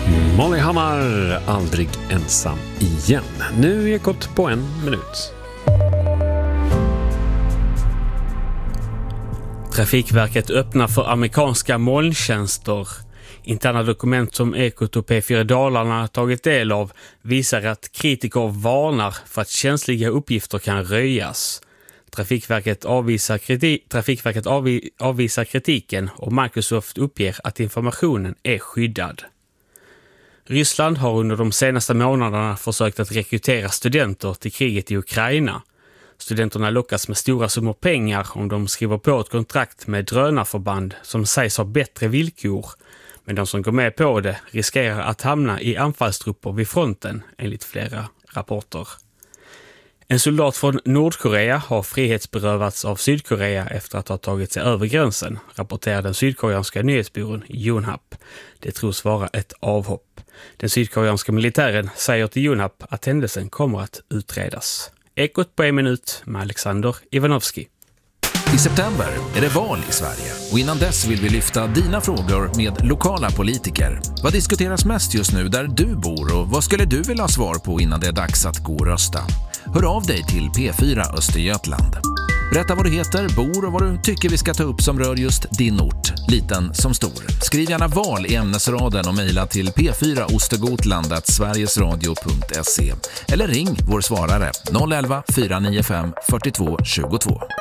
Molly Hammar, aldrig ensam igen. Nu är Ekot på en minut. Trafikverket öppnar för amerikanska molntjänster. Interna dokument som Ekot och P4 Dalarna tagit del av visar att kritiker varnar för att känsliga uppgifter kan röjas. Trafikverket avvisar kritiken och Microsoft uppger att informationen är skyddad. Ryssland har under de senaste månaderna försökt att rekrytera studenter till kriget i Ukraina. Studenterna lockas med stora summor pengar om de skriver på ett kontrakt med drönarförband som sägs ha bättre villkor. Men de som går med på det riskerar att hamna i anfallstrupper vid fronten, enligt flera rapporter. En soldat från Nordkorea har frihetsberövats av Sydkorea efter att ha tagit sig över gränsen, rapporterar den sydkoreanska nyhetsbyrån Yonhap. Det tros vara ett avhopp. Den sydkoreanska militären säger till Yonhap att händelsen kommer att utredas. Ekot på en minut med Alexander Ivanovski. I september är det val i Sverige och innan dess vill vi lyfta dina frågor med lokala politiker. Vad diskuteras mest just nu där du bor och vad skulle du vilja ha svar på innan det är dags att gå och rösta? Hör av dig till P4 Östergötland. Berätta vad du heter, bor och vad du tycker vi ska ta upp som rör just din ort, liten som stor. Skriv gärna val i ämnesraden och mejla till p4ostergotland@sverigesradio.se eller ring vår svarare 011 495 42 22.